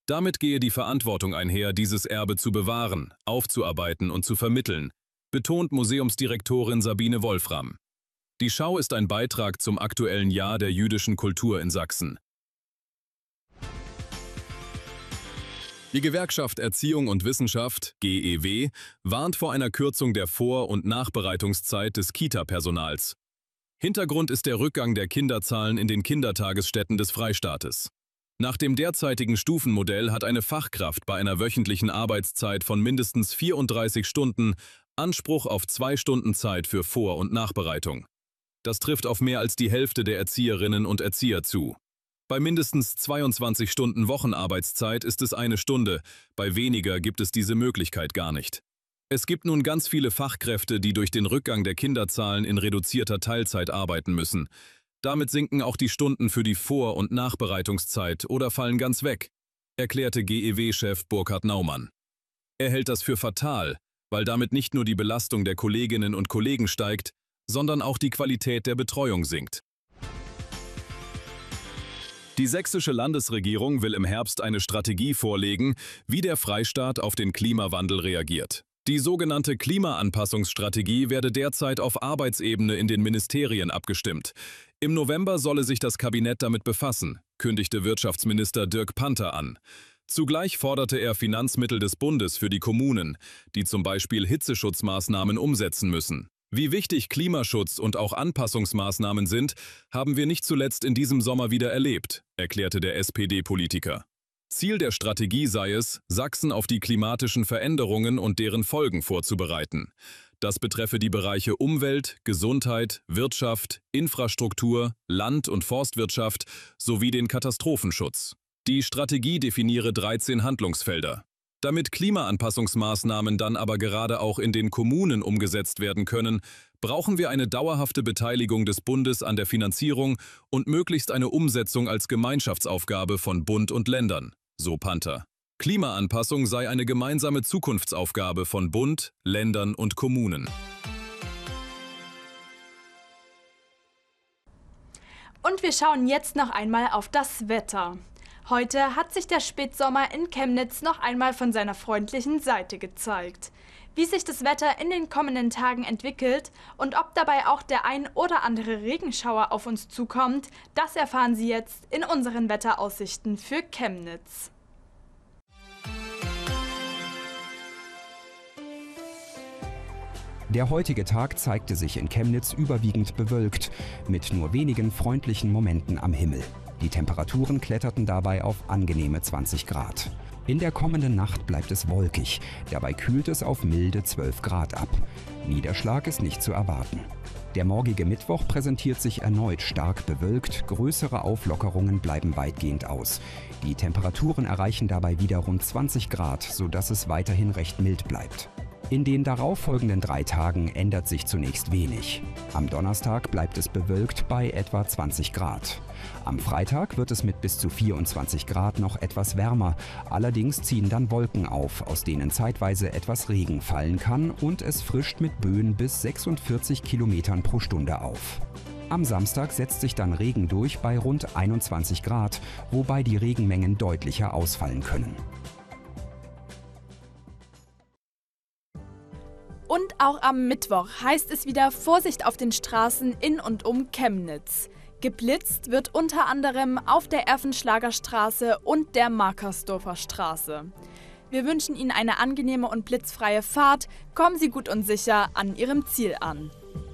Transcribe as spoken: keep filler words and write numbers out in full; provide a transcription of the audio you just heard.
Damit gehe die Verantwortung einher, dieses Erbe zu bewahren, aufzuarbeiten und zu vermitteln, betont Museumsdirektorin Sabine Wolfram. Die Schau ist ein Beitrag zum aktuellen Jahr der jüdischen Kultur in Sachsen. Die Gewerkschaft Erziehung und Wissenschaft, G E W, warnt vor einer Kürzung der Vor- und Nachbereitungszeit des Kita-Personals. Hintergrund ist der Rückgang der Kinderzahlen in den Kindertagesstätten des Freistaates. Nach dem derzeitigen Stufenmodell hat eine Fachkraft bei einer wöchentlichen Arbeitszeit von mindestens vierunddreißig Stunden Anspruch auf zwei Stunden Zeit für Vor- und Nachbereitung. Das trifft auf mehr als die Hälfte der Erzieherinnen und Erzieher zu. Bei mindestens zweiundzwanzig Stunden Wochenarbeitszeit ist es eine Stunde, bei weniger gibt es diese Möglichkeit gar nicht. Es gibt nun ganz viele Fachkräfte, die durch den Rückgang der Kinderzahlen in reduzierter Teilzeit arbeiten müssen. Damit sinken auch die Stunden für die Vor- und Nachbereitungszeit oder fallen ganz weg, erklärte G E W-Chef Burkhard Naumann. Er hält das für fatal, weil damit nicht nur die Belastung der Kolleginnen und Kollegen steigt, sondern auch die Qualität der Betreuung sinkt. Die sächsische Landesregierung will im Herbst eine Strategie vorlegen, wie der Freistaat auf den Klimawandel reagiert. Die sogenannte Klimaanpassungsstrategie werde derzeit auf Arbeitsebene in den Ministerien abgestimmt. Im November solle sich das Kabinett damit befassen, kündigte Wirtschaftsminister Dirk Panther an. Zugleich forderte er Finanzmittel des Bundes für die Kommunen, die zum Beispiel Hitzeschutzmaßnahmen umsetzen müssen. Wie wichtig Klimaschutz und auch Anpassungsmaßnahmen sind, haben wir nicht zuletzt in diesem Sommer wieder erlebt, erklärte der S P D-Politiker. Ziel der Strategie sei es, Sachsen auf die klimatischen Veränderungen und deren Folgen vorzubereiten. Das betreffe die Bereiche Umwelt, Gesundheit, Wirtschaft, Infrastruktur, Land- und Forstwirtschaft sowie den Katastrophenschutz. Die Strategie definiere dreizehn Handlungsfelder. Damit Klimaanpassungsmaßnahmen dann aber gerade auch in den Kommunen umgesetzt werden können, brauchen wir eine dauerhafte Beteiligung des Bundes an der Finanzierung und möglichst eine Umsetzung als Gemeinschaftsaufgabe von Bund und Ländern, so Panther. Klimaanpassung sei eine gemeinsame Zukunftsaufgabe von Bund, Ländern und Kommunen. Und wir schauen jetzt noch einmal auf das Wetter. Heute hat sich der Spätsommer in Chemnitz noch einmal von seiner freundlichen Seite gezeigt. Wie sich das Wetter in den kommenden Tagen entwickelt und ob dabei auch der ein oder andere Regenschauer auf uns zukommt, das erfahren Sie jetzt in unseren Wetteraussichten für Chemnitz. Der heutige Tag zeigte sich in Chemnitz überwiegend bewölkt, mit nur wenigen freundlichen Momenten am Himmel. Die Temperaturen kletterten dabei auf angenehme zwanzig Grad. In der kommenden Nacht bleibt es wolkig, dabei kühlt es auf milde zwölf Grad ab. Niederschlag ist nicht zu erwarten. Der morgige Mittwoch präsentiert sich erneut stark bewölkt, größere Auflockerungen bleiben weitgehend aus. Die Temperaturen erreichen dabei wieder rund zwanzig Grad, sodass es weiterhin recht mild bleibt. In den darauffolgenden drei Tagen ändert sich zunächst wenig. Am Donnerstag bleibt es bewölkt bei etwa zwanzig Grad. Am Freitag wird es mit bis zu vierundzwanzig Grad noch etwas wärmer. Allerdings ziehen dann Wolken auf, aus denen zeitweise etwas Regen fallen kann und es frischt mit Böen bis sechsundvierzig Kilometern pro Stunde auf. Am Samstag setzt sich dann Regen durch bei rund einundzwanzig Grad, wobei die Regenmengen deutlicher ausfallen können. Und auch am Mittwoch heißt es wieder Vorsicht auf den Straßen in und um Chemnitz. Geblitzt wird unter anderem auf der Erfenschlager Straße und der Markersdorfer Straße. Wir wünschen Ihnen eine angenehme und blitzfreie Fahrt. Kommen Sie gut und sicher an Ihrem Ziel an.